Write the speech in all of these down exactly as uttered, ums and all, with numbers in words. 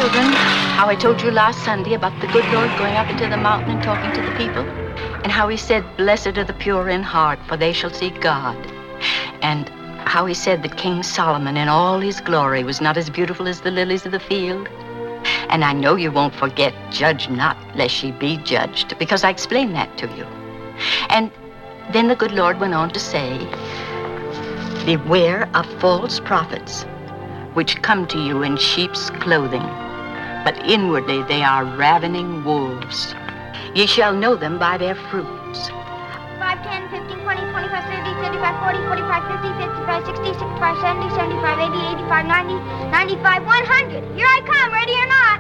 children, how I told you last Sunday about the good Lord going up into the mountain and talking to the people, and how he said, blessed are the pure in heart, for they shall see God, and how he said that King Solomon in all his glory was not as beautiful as the lilies of the field. And I know you won't forget, judge not, lest ye be judged, because I explained that to you. And then the good Lord went on to say, beware of false prophets, which come to you in sheep's clothing, but inwardly they are ravening wolves. Ye shall know them by their fruits. five, ten, fifteen, twenty, twenty-five, thirty, thirty-five, forty, forty-five, fifty, fifty-five, sixty, sixty-five, seventy, seventy-five, eighty, eighty-five, ninety, ninety-five, one hundred. Here I come, ready or not.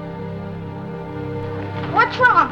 What's wrong?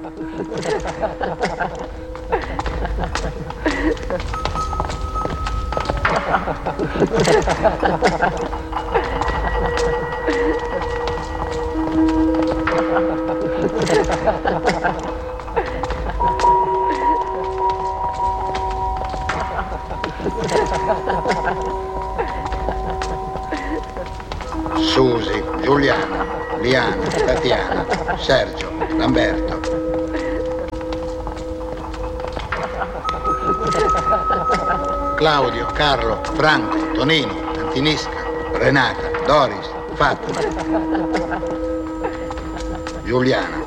Susi, Giuliana, Liana, Tatiana, Sergio, Lamberto. Claudio, Carlo, Franco, Tonino, Antinisca, Renata, Doris, Fatima. Giuliana.